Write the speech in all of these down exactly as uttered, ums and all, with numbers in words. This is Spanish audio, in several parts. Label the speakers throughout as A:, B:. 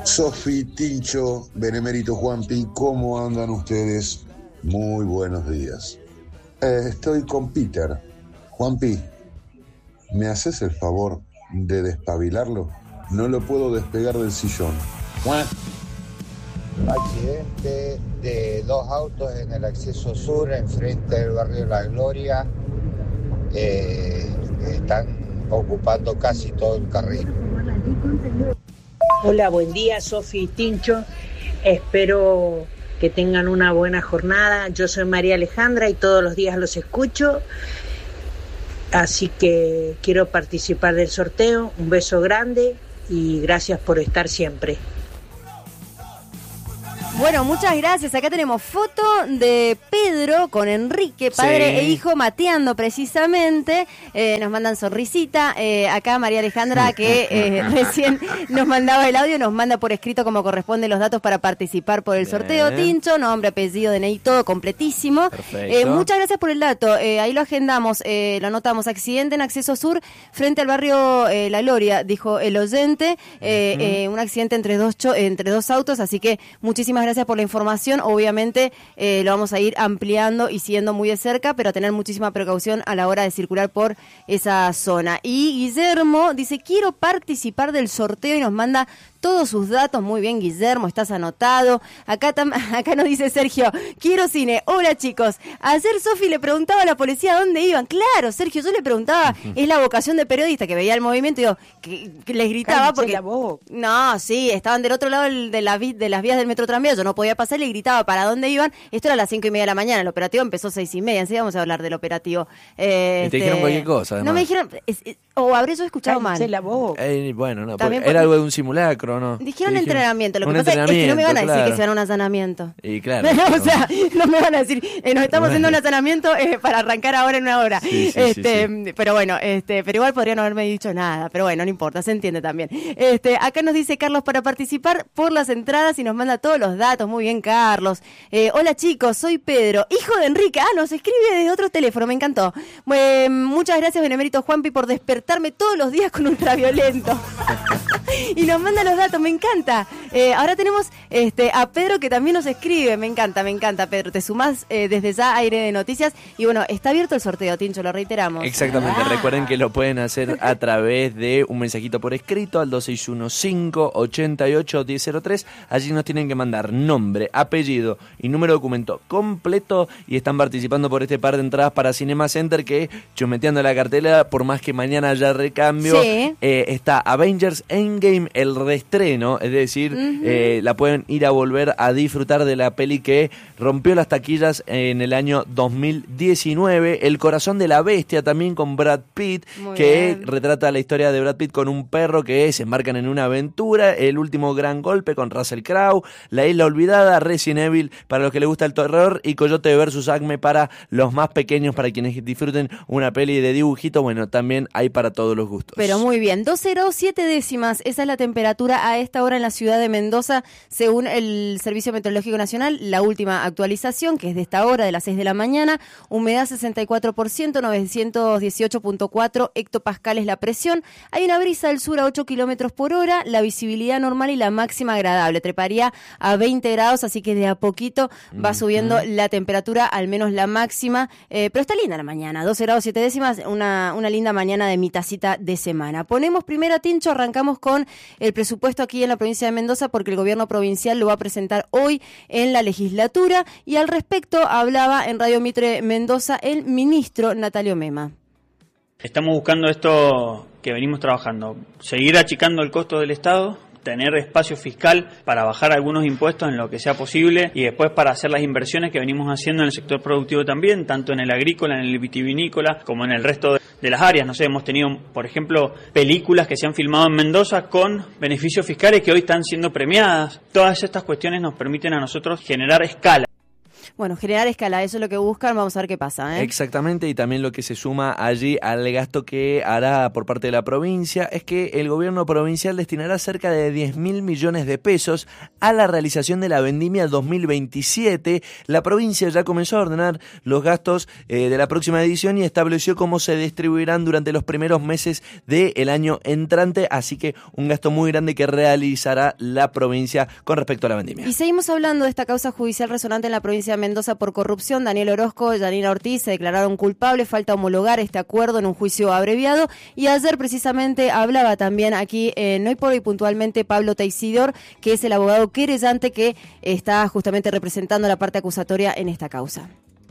A: Sofi, Tincho, Benemérito Juanpi, ¿cómo andan ustedes? Muy buenos días. Eh, estoy con Peter. Juanpi, ¿me haces el favor de despabilarlo? No lo puedo despegar del sillón. ¡Juan!
B: Accidente de dos autos en el acceso sur, enfrente del barrio La Gloria. Eh, están ocupando casi todo el carril.
C: Hola, buen día, Sofi y Tincho. Espero que tengan una buena jornada. Yo soy María Alejandra y todos los días los escucho. Así que quiero participar del sorteo. Un beso grande y gracias por estar siempre.
D: Bueno, muchas gracias. Acá tenemos foto de Pedro con Enrique, padre sí. e hijo, mateando precisamente. Eh, nos mandan sonrisita. Eh, acá María Alejandra, que eh, recién nos mandaba el audio, nos manda por escrito como corresponde los datos para participar por el Bien. sorteo. Tincho, nombre, apellido, D N I, todo completísimo. Eh, muchas gracias por el dato. Eh, ahí lo agendamos, eh, lo anotamos. Accidente en acceso sur frente al barrio eh, La Gloria, dijo el oyente. Eh, uh-huh. eh, un accidente entre dos, cho- entre dos autos, así que muchísimas gracias por la información. Obviamente eh, lo vamos a ir ampliando y siguiendo muy de cerca, pero a tener muchísima precaución a la hora de circular por esa zona. Y Guillermo dice, quiero participar del sorteo y nos manda todos sus datos. Muy bien, Guillermo, estás anotado. Acá, tam- acá nos dice Sergio, quiero cine. Hola, chicos. Ayer Sofi le preguntaba a la policía dónde iban. Claro, Sergio, yo le preguntaba, uh-huh. es la vocación de periodista que veía el movimiento y digo, que, que les gritaba Cállate porque... La voz. No, sí, estaban del otro lado de, la, de las vías del metro tranvía, yo no podía pasar, le gritaba para dónde iban. Esto era a las cinco y media de la mañana, el operativo empezó a seis y media, enseguida vamos a hablar del operativo. Eh,
E: y te este... dijeron cualquier cosa, además.
D: No me dijeron, es, es, o habré yo escuchado Cállate mal.
C: La voz.
E: Eh, bueno, no,
D: porque
E: era algo de un simulacro, ¿no?
D: Dijeron entrenamiento, lo que pasa es que no me van a decir claro. que sea un allanamiento.
E: Y claro.
D: o sea, no me van a decir, eh, nos estamos haciendo un allanamiento eh, para arrancar ahora en una hora. Sí, sí, este, sí, sí. Pero bueno, este, pero igual podrían no haberme dicho nada, pero bueno, no importa, se entiende también. Este, acá nos dice Carlos para participar por las entradas y nos manda todos los datos. Muy bien, Carlos. Eh, hola chicos, soy Pedro, hijo de Enrique. Ah, nos escribe desde otro teléfono, me encantó. Eh, muchas gracias, Benemérito Juanpi, por despertarme todos los días con ultraviolento. Y nos manda los datos, me encanta. Eh, ahora tenemos este, a Pedro que también nos escribe, me encanta, me encanta, Pedro. Te sumás eh, desde ya a Aire de Noticias. Y bueno, está abierto el sorteo, Tincho, lo reiteramos.
E: Exactamente,
D: ah.
E: recuerden que lo pueden hacer a través de un mensajito por escrito al dos seis uno cinco ocho ocho uno cero cero tres. Allí nos tienen que mandar nombre, apellido y número de documento completo y están participando por este par de entradas para Cinema Center que, chumeteando la cartela, por más que mañana haya recambio,
D: sí.
E: eh, está Avengers Endgame, el reestreno, es decir, uh-huh. eh, la pueden ir a volver a disfrutar de la peli que rompió las taquillas en el año dos mil diecinueve, El corazón de la bestia, también con Brad Pitt, Muy que bien. retrata la historia de Brad Pitt con un perro que se embarcan en una aventura, El último gran golpe con Russell Crowe, La isla olvidada, Resident Evil para los que les gusta el terror y Coyote versus Acme para los más pequeños, para quienes disfruten una peli de dibujito. Bueno, también hay para todos los gustos.
D: Pero muy bien, dos grados siete décimas, esa es la temperatura a esta hora en la ciudad de Mendoza, según el Servicio Meteorológico Nacional, la última actualización, que es de esta hora, de las seis de la mañana, humedad sesenta y cuatro por ciento, novecientos dieciocho punto cuatro hectopascales la presión, hay una brisa del sur a ocho kilómetros por hora, la visibilidad normal y la máxima agradable, treparía a veinte grados, así que de a poquito va subiendo mm-hmm. la temperatura, al menos la máxima, eh, pero está linda la mañana, doce grados siete décimas, una, una linda mañana de mitacita de semana. Ponemos primero a Tincho, arrancamos con el presupuesto aquí en la provincia de Mendoza porque el gobierno provincial lo va a presentar hoy en la legislatura y al respecto hablaba en Radio Mitre Mendoza el ministro Natalio Mema.
F: Estamos buscando esto que venimos trabajando, seguir achicando el costo del Estado, tener espacio fiscal para bajar algunos impuestos en lo que sea posible y después para hacer las inversiones que venimos haciendo en el sector productivo también, tanto en el agrícola, en el vitivinícola, como en el resto de las áreas. No sé, hemos tenido, por ejemplo, películas que se han filmado en Mendoza con beneficios fiscales que hoy están siendo premiadas. Todas estas cuestiones nos permiten a nosotros generar escala.
D: Bueno, generar escala, eso es lo que buscan, vamos a ver qué pasa, ¿eh?
E: Exactamente, y también lo que se suma allí al gasto que hará por parte de la provincia es que el gobierno provincial destinará cerca de diez mil millones de pesos a la realización de la vendimia dos mil veintisiete. La provincia ya comenzó a ordenar los gastos eh, de la próxima edición y estableció cómo se distribuirán durante los primeros meses del año entrante, así que un gasto muy grande que realizará la provincia con respecto a la vendimia.
D: Y seguimos hablando de esta causa judicial resonante en la provincia de Mendoza por corrupción. Daniel Orozco y Yanina Ortiz se declararon culpables, falta homologar este acuerdo en un juicio abreviado, y ayer precisamente hablaba también aquí en Hoy por Hoy puntualmente Pablo Teisidor, que es el abogado querellante que está justamente representando la parte acusatoria en esta causa.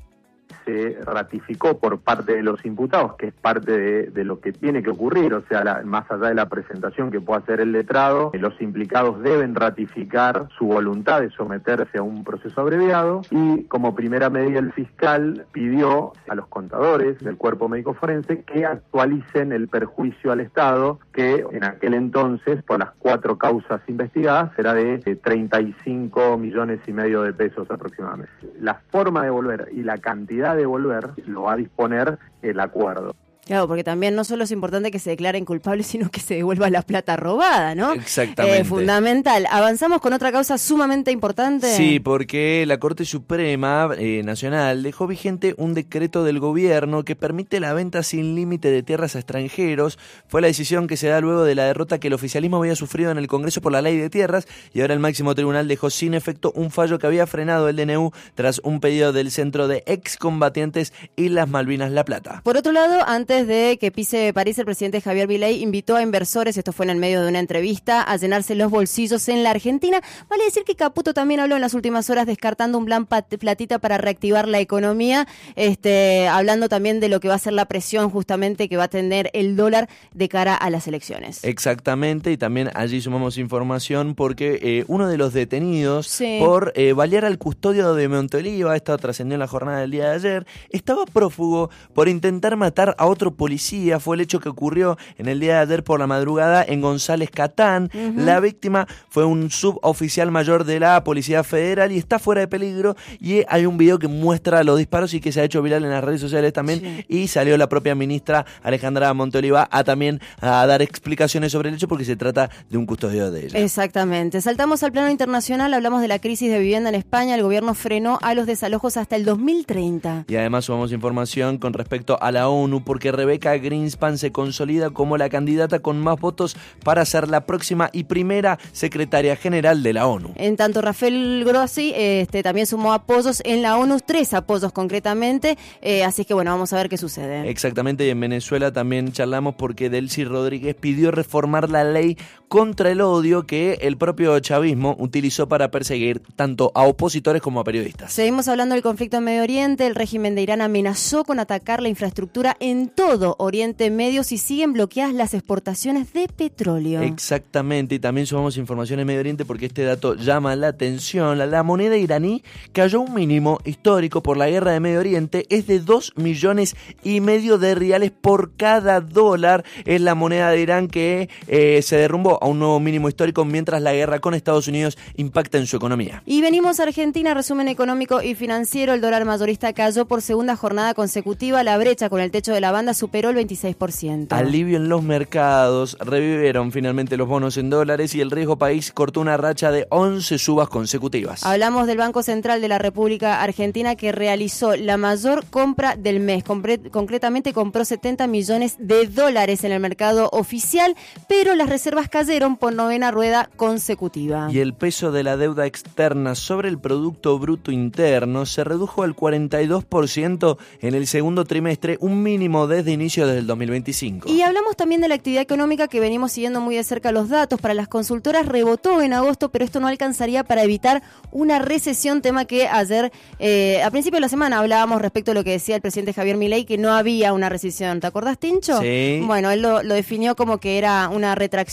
G: Se ratificó por parte de los imputados, que es parte de, de lo que tiene que ocurrir, o sea, la, más allá de la presentación que pueda hacer el letrado, los implicados deben ratificar su voluntad de someterse a un proceso abreviado, y como primera medida el fiscal pidió a los contadores del cuerpo médico forense que actualicen el perjuicio al Estado, que en aquel entonces, por las cuatro causas investigadas, será de, de treinta y cinco millones y medio de pesos aproximadamente. La forma de volver y la cantidad de volver lo va a disponer el acuerdo.
D: Claro, porque también no solo es importante que se declaren culpables, sino que se devuelva la plata robada, ¿no?
E: Exactamente.
D: Eh, fundamental. Avanzamos con otra causa sumamente importante.
E: Sí, porque la Corte Suprema eh, Nacional dejó vigente un decreto del gobierno que permite la venta sin límite de tierras a extranjeros. Fue la decisión que se da luego de la derrota que el oficialismo había sufrido en el Congreso por la ley de tierras, y ahora el máximo tribunal dejó sin efecto un fallo que había frenado el D N U tras un pedido del Centro de Excombatientes Islas Malvinas La Plata.
D: Por otro lado, antes de que pise París, el presidente Javier Milei invitó a inversores, esto fue en el medio de una entrevista, a llenarse los bolsillos en la Argentina. Vale decir que Caputo también habló en las últimas horas descartando un plan platita para reactivar la economía, este, hablando también de lo que va a ser la presión justamente que va a tener el dólar de cara a las elecciones.
E: Exactamente, y también allí sumamos información porque eh, uno de los detenidos
D: sí.
E: por eh, balear al custodio de Montoliva, esto trascendió en la jornada del día de ayer, estaba prófugo por intentar matar a otro policía. Fue el hecho que ocurrió en el día de ayer por la madrugada en González Catán. Uh-huh. La víctima fue un suboficial mayor de la Policía Federal y está fuera de peligro, y hay un video que muestra los disparos y que se ha hecho viral en las redes sociales también, sí. Y salió la propia ministra Alejandra Montoliva a también a dar explicaciones sobre el hecho porque se trata de un custodio de ella.
D: Exactamente. Saltamos al plano internacional, hablamos de la crisis de vivienda en España. El gobierno frenó a los desalojos hasta el dos mil treinta.
E: Y además sumamos información con respecto a la ONU porque Rebeca Greenspan se consolida como la candidata con más votos para ser la próxima y primera secretaria general de la ONU.
D: En tanto, Rafael Grossi este, también sumó apoyos en la ONU, tres apoyos concretamente, eh, así que bueno, vamos a ver qué sucede.
E: Exactamente, y en Venezuela también charlamos porque Delcy Rodríguez pidió reformar la ley contra el odio que el propio chavismo utilizó para perseguir tanto a opositores como a periodistas.
D: Seguimos hablando del conflicto en Medio Oriente. El régimen de Irán amenazó con atacar la infraestructura en todo Oriente Medio si siguen bloqueadas las exportaciones de petróleo.
E: Exactamente, y también sumamos información en Medio Oriente porque este dato llama la atención. La, la moneda iraní cayó a un mínimo histórico por la guerra de Medio Oriente, es de dos millones y medio de reales por cada dólar. Es la moneda de Irán que eh, se derrumbó a un nuevo mínimo histórico mientras la guerra con Estados Unidos impacta en su economía.
D: Y venimos a Argentina, resumen económico y financiero. El dólar mayorista cayó por segunda jornada consecutiva. La brecha con el techo de la banda superó el veintiséis por ciento.
E: Alivio en los mercados, revivieron finalmente los bonos en dólares y el riesgo país cortó una racha de once subas consecutivas.
D: Hablamos del Banco Central de la República Argentina que realizó la mayor compra del mes. Compre- concretamente compró setenta millones de dólares en el mercado oficial, pero las reservas cayeron por novena rueda consecutiva.
E: Y el peso de la deuda externa sobre el Producto Bruto Interno se redujo al cuarenta y dos por ciento en el segundo trimestre, un mínimo desde inicio del dos mil veinticinco.
D: Y hablamos también de la actividad económica que venimos siguiendo muy de cerca los datos. Para las consultoras rebotó en agosto, pero esto no alcanzaría para evitar una recesión, tema que ayer, eh, a principio de la semana, hablábamos respecto a lo que decía el presidente Javier Milei, que no había una recesión. ¿Te acordás, Tincho?
E: Sí.
D: Bueno, él lo, lo definió como que era una retracción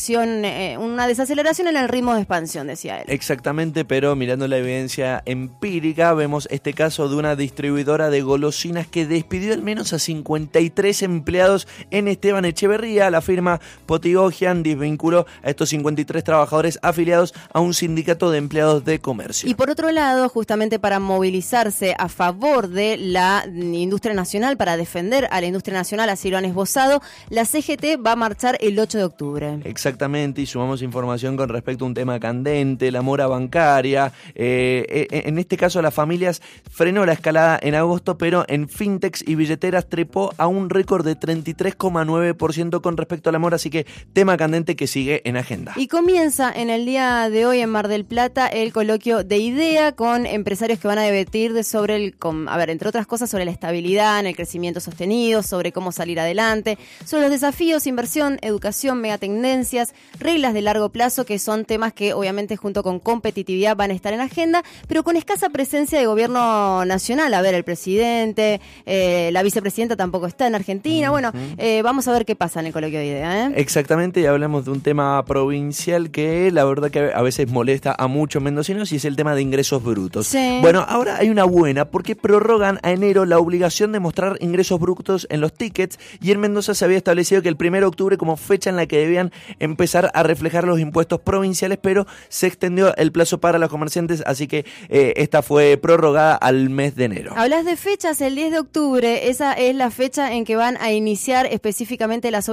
D: eh, una desaceleración en el ritmo de expansión, decía él.
E: Exactamente, pero mirando la evidencia empírica, vemos este caso de una distribuidora de golosinas que despidió al menos a cincuenta y tres empleados en Esteban Echeverría. La firma Potigogian desvinculó a estos cincuenta y tres trabajadores afiliados a un sindicato de empleados de comercio.
D: Y por otro lado, justamente para movilizarse a favor de la industria nacional, para defender a la industria nacional, así lo han esbozado, la C G T va a marchar el ocho de octubre.
E: Exactamente, y sumamos información con respecto a un tema candente, la mora bancaria. Eh, en este caso, las familias frenó la escalada en agosto, pero en fintechs y billeteras trepó a un récord de treinta y tres coma nueve por ciento con respecto a la mora, así que tema candente que sigue en agenda.
D: Y comienza en el día de hoy en Mar del Plata el coloquio de IDEA con empresarios que van a debatir de sobre el, con, a ver, entre otras cosas, sobre la estabilidad en el crecimiento sostenido, sobre cómo salir adelante, sobre los desafíos, inversión, educación, megatendencias, reglas de largo plazo, que son temas que obviamente junto con competitividad van a estar en agenda, pero con escasa presencia de gobierno nacional. A ver, el presidente, eh, la vicepresidenta tampoco está en Argentina. Bueno, eh, vamos a ver qué pasa en el coloquio de IDEA, ¿eh?
E: Exactamente, y hablamos de un tema provincial que la verdad que a veces molesta a muchos mendocinos, y es el tema de ingresos brutos.
D: Sí.
E: Bueno, ahora hay una buena, porque prorrogan a enero la obligación de mostrar ingresos brutos en los tickets, y en Mendoza se había establecido que el primero de octubre como fecha en la que debían empezar a reflejar los impuestos provinciales, pero se extendió el plazo para los comerciantes, así que eh, esta fue prorrogada al mes de enero.
D: Hablas de fechas, el diez de octubre, esa es la fecha en que van a iniciar específicamente las